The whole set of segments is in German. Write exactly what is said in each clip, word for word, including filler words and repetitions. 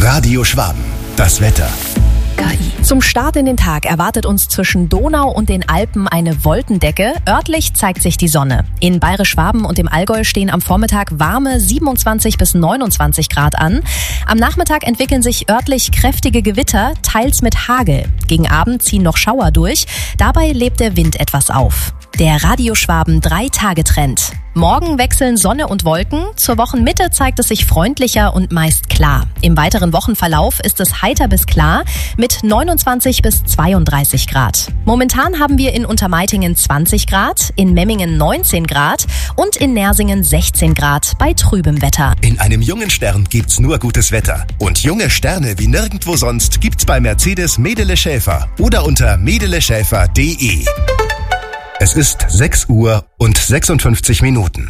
Radio Schwaben. Das Wetter. K I. Zum Start in den Tag erwartet uns zwischen Donau und den Alpen eine Wolkendecke. Örtlich zeigt sich die Sonne. In Bayerisch-Schwaben und im Allgäu stehen am Vormittag warme siebenundzwanzig bis neunundzwanzig Grad an. Am Nachmittag entwickeln sich örtlich kräftige Gewitter, teils mit Hagel. Gegen Abend ziehen noch Schauer durch. Dabei lebt der Wind etwas auf. Der Radio Schwaben drei-Tage-Trend. Morgen wechseln Sonne und Wolken. Zur Wochenmitte zeigt es sich freundlicher und meist klar. Im weiteren Wochenverlauf ist es heiter bis klar mit neunundzwanzig bis zweiunddreißig Grad. Momentan haben wir in Untermeitingen zwanzig Grad, in Memmingen neunzehn Grad und in Nersingen sechzehn Grad bei trübem Wetter. In einem jungen Stern gibt's nur gutes Wetter. Und junge Sterne wie nirgendwo sonst gibt's bei Mercedes Medele Schäfer oder unter medele schäfer punkt de. Es ist sechs Uhr und sechsundfünfzig Minuten.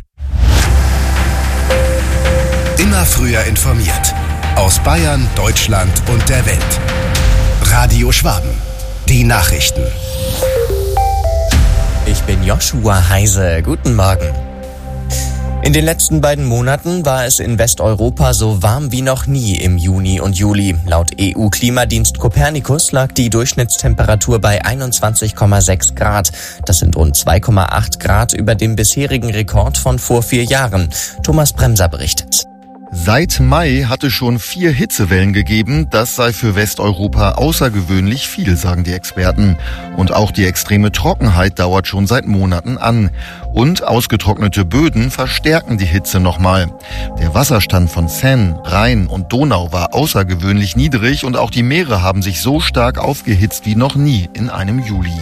Immer früher informiert. Aus Bayern, Deutschland und der Welt. Radio Schwaben. Die Nachrichten. Ich bin Joshua Heise. Guten Morgen. In den letzten beiden Monaten war es in Westeuropa so warm wie noch nie im Juni und Juli. Laut E U-Klimadienst Copernicus lag die Durchschnittstemperatur bei einundzwanzig Komma sechs Grad. Das sind rund zwei Komma acht Grad über dem bisherigen Rekord von vor vier Jahren. Thomas Bremser berichtet. Seit Mai hatte schon vier Hitzewellen gegeben. Das sei für Westeuropa außergewöhnlich viel, sagen die Experten. Und auch die extreme Trockenheit dauert schon seit Monaten an. Und ausgetrocknete Böden verstärken die Hitze nochmal. Der Wasserstand von Seine, Rhein und Donau war außergewöhnlich niedrig und auch die Meere haben sich so stark aufgehitzt wie noch nie in einem Juli.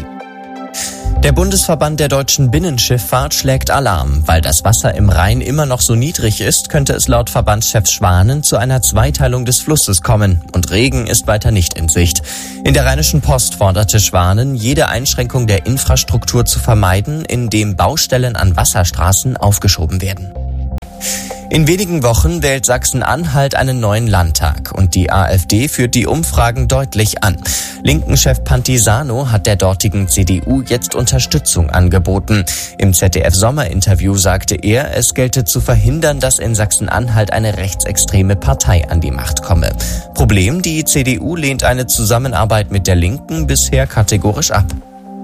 Der Bundesverband der deutschen Binnenschifffahrt schlägt Alarm. Weil das Wasser im Rhein immer noch so niedrig ist, könnte es laut Verbandschef Schwanen zu einer Zweiteilung des Flusses kommen. Und Regen ist weiter nicht in Sicht. In der Rheinischen Post forderte Schwanen, jede Einschränkung der Infrastruktur zu vermeiden, indem Baustellen an Wasserstraßen aufgeschoben werden. In wenigen Wochen wählt Sachsen-Anhalt einen neuen Landtag und die AfD führt die Umfragen deutlich an. Linken-Chef Pantisano hat der dortigen C D U jetzt Unterstützung angeboten. Im Z D F-Sommerinterview sagte er, es gelte zu verhindern, dass in Sachsen-Anhalt eine rechtsextreme Partei an die Macht komme. Problem, die C D U lehnt eine Zusammenarbeit mit der Linken bisher kategorisch ab.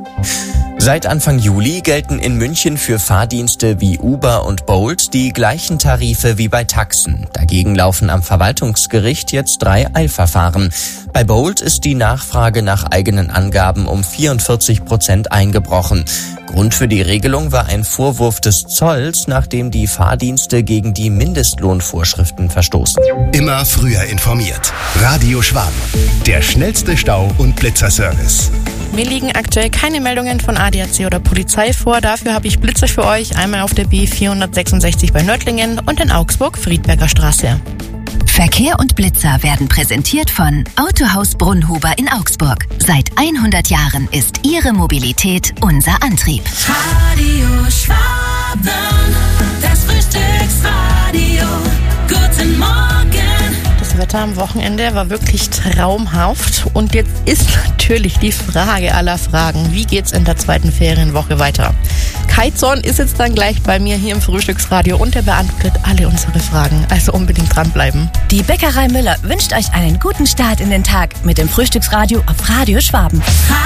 Seit Anfang Juli gelten in München für Fahrdienste wie Uber und Bolt die gleichen Tarife wie bei Taxen. Dagegen laufen am Verwaltungsgericht jetzt drei Eilverfahren. Bei Bolt ist die Nachfrage nach eigenen Angaben um vierundvierzig Prozent eingebrochen. Grund für die Regelung war ein Vorwurf des Zolls, nachdem die Fahrdienste gegen die Mindestlohnvorschriften verstoßen. Immer früher informiert. Radio Schwaben. Der schnellste Stau- und Blitzerservice. Mir liegen aktuell keine Meldungen von A D A C oder Polizei vor. Dafür habe ich Blitzer für euch. Einmal auf der B vierhundertsechsundsechzig bei Nördlingen und in Augsburg Friedberger Straße. Verkehr und Blitzer werden präsentiert von Autohaus Brunnhuber in Augsburg. Seit hundert Jahren ist Ihre Mobilität unser Antrieb. Radio Schwaben, das Frühstücksradio. Guten Morgen. Das Wetter am Wochenende war wirklich traumhaft. Und jetzt ist natürlich die Frage aller Fragen. Wie geht's in der zweiten Ferienwoche weiter? Kai Zorn ist jetzt dann gleich bei mir hier im Frühstücksradio und er beantwortet alle unsere Fragen. Also unbedingt dranbleiben. Die Bäckerei Müller wünscht euch einen guten Start in den Tag mit dem Frühstücksradio auf Radio Schwaben.